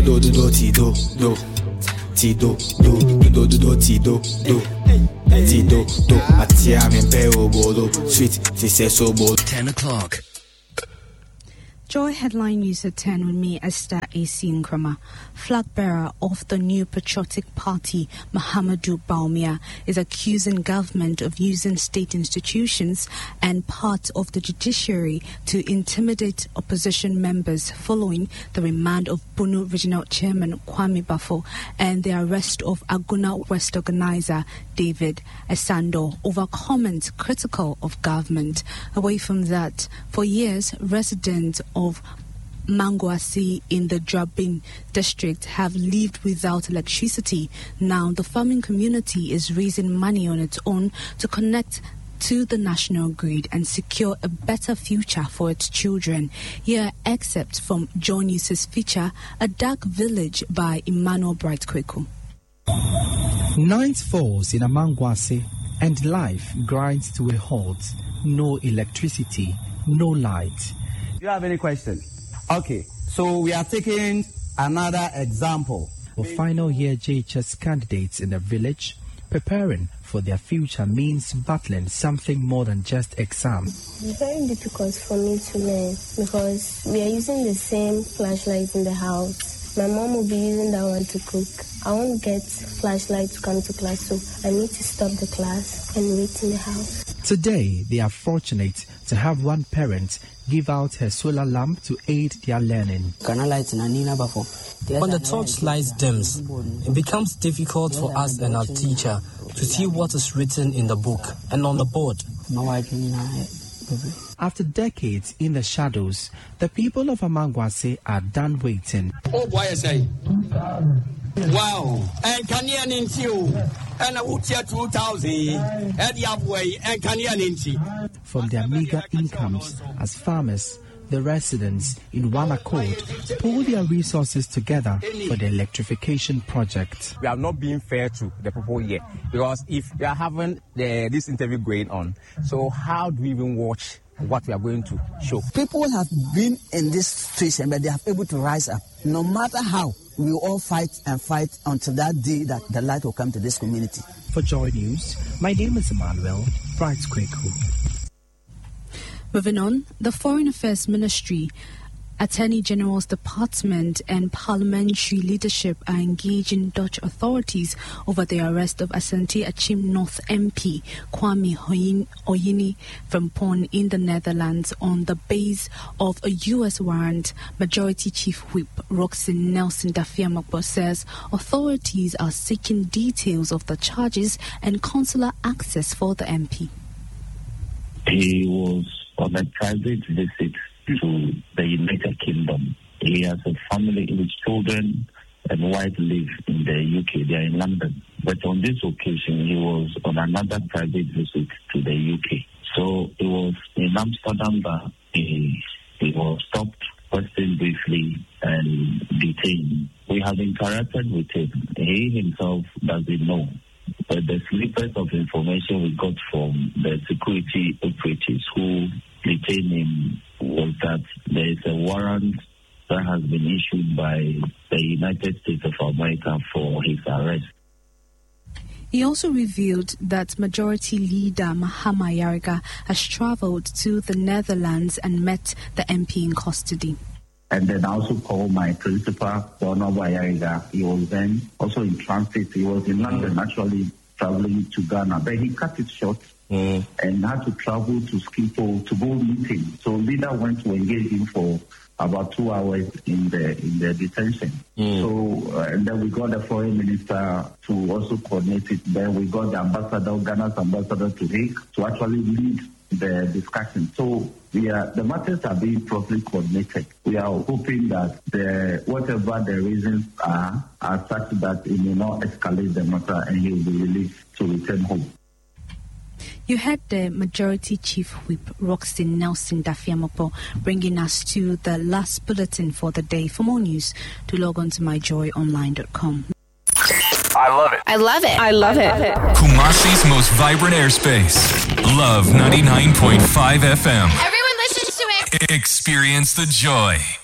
Do do do ti do do ti do do do do do ti do do ti do do atia me pe obodo sweet ti se so bo. 10 o'clock. Joy Headline News at 10 with me, Esther A.C. Nkrumah. Flag bearer of the new patriotic party, Mahamudu Bawumia, is accusing government of using state institutions and part of the judiciary to intimidate opposition members following the remand of Bunu Regional Chairman Kwame Bafo and the arrest of Aguna West organizer David Esando over comments critical of government. Away from that, for years, residents of Manguasi in the Drabin district have lived without electricity. Now the farming community is raising money on its own to connect to the national grid and secure a better future for its children. Here, excerpt from John News' feature, A Dark Village by Emmanuel Bright Kweku. Night falls in Amangwase and life grinds to a halt. No electricity, no light. Do you have any questions? Okay, so we are taking another example. For final year JHS candidates in the village, preparing for their future means battling something more than just exams. It's very difficult for me to learn because we are using the same flashlight in the house. My mom will be using that one to cook. I won't get flashlight to come to class, so I need to stop the class and wait in the house. Today, they are fortunate to have one parent give out her solar lamp to aid their learning. When the torchlight dims, it becomes difficult for us and our teacher to see what is written in the book and on the board. After decades in the shadows, the people of Amangwase are done waiting. Oh boy, I say. Wow. And Canyon in you. And I would say 2,000. And the way and Canyon in you. From their meager incomes as farmers, the residents in one accord pull their resources together for the electrification project. We are not being fair to the people here because if we are having this interview going on, so how do we even watch what we are going to show? People have been in this situation, but they are able to rise up. No matter how, we will all fight and fight until that day that the light will come to this community. For Joy News, my name is Emmanuel Bright Kweku. Moving on, the Foreign Affairs Ministry, Attorney General's Department and parliamentary leadership are engaging Dutch authorities over the arrest of Asante Achim North MP Kwame Oyini Frimpong in the Netherlands on the base of a U.S. warrant. Majority Chief Whip Roxy Nelson Dafiamokbo says authorities are seeking details of the charges and consular access for the MP. He was on a private visit to the United Kingdom. He has a family with children and wife live in the UK. They are in London. But on this occasion, he was on another private visit to the UK. So it was in Amsterdam that he was stopped, questioned briefly, and detained. We have interacted with him. He himself doesn't know. But the snippets of information we got from the security operatives who detained him was that there is a warrant that has been issued by the United States of America for his arrest. He also revealed that Majority Leader Mahama Yariga has travelled to the Netherlands and met the MP in custody. And then I also called my principal, Donald Yariga. He was then also in transit. He was in London, actually traveling to Ghana, but he cut it short and had to travel to Schiphol to go meet him. So leader went to engage him for about 2 hours in the detention. So and then we got the foreign minister to also coordinate it. Then we got the ambassador, Ghana's ambassador to Hague to actually lead the discussion. So the matters are being properly coordinated. We are hoping that whatever the reasons are such that it may not escalate the matter and he will be released to return home. You heard the Majority Chief Whip, Roxy Nelson Dafiamokbo, bringing us to the last bulletin for the day. For more news, to log on to myjoyonline.com. I love it. I love it. I love it. Kumasi's most vibrant airspace. Love 99.5 FM. Everyone listens to it. Experience the joy.